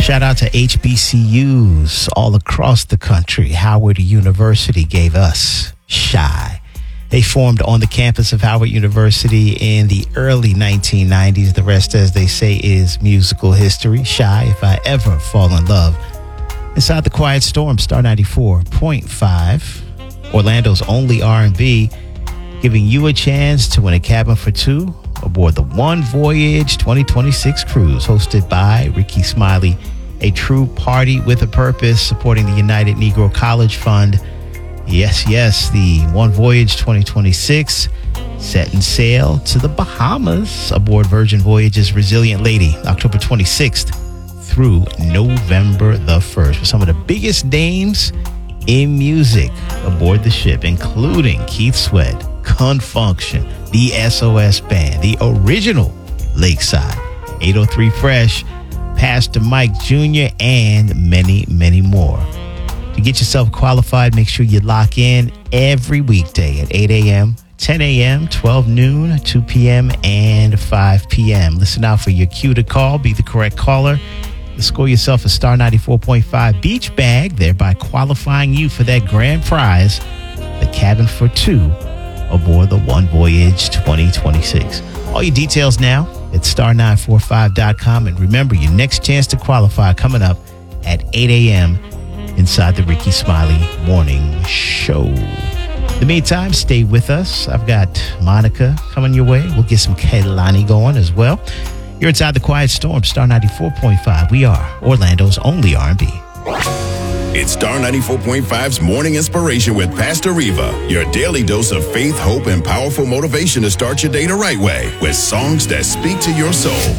Shout out to HBCUs all across the country. Howard University gave us Shy. They formed on the campus of Howard University in the early 1990s. The rest, as they say, is musical history. Shy, If I Ever Fall in Love. Inside the Quiet Storm, Star 94.5. Orlando's only R&B, giving you a chance to win a cabin for two aboard the One Voyage 2026 cruise, hosted by Ricky Smiley, a true party with a purpose, supporting the United Negro College Fund. Yes, the One Voyage 2026, setting sail to the Bahamas aboard Virgin Voyage's Resilient Lady, October 26th through November the 1st, with some of the biggest names in music aboard the ship, including Keith Sweat, Confunction, the SOS Band, the original Lakeside, 803 Fresh, Pastor Mike Jr., and many, many more. To get yourself qualified, make sure you lock in every weekday at 8 a.m., 10 a.m., 12 noon, 2 p.m., and 5 p.m. Listen out for your cue to call. Be the correct caller. Score yourself a Star 94.5 beach bag, thereby qualifying you for that grand prize, the cabin for two aboard the One Voyage 2026. All your details now at star945.com. And remember, your next chance to qualify coming up at 8 a.m. inside the Ricky Smiley Morning Show. In the meantime, stay with us. I've got Monica coming your way. We'll get some Kehlani going as well. You're inside the Quiet Storm, Star 94.5. We are Orlando's only R&B. It's Star 94.5's Morning Inspiration with Pastor Reva, your daily dose of faith, hope, and powerful motivation to start your day the right way with songs that speak to your soul.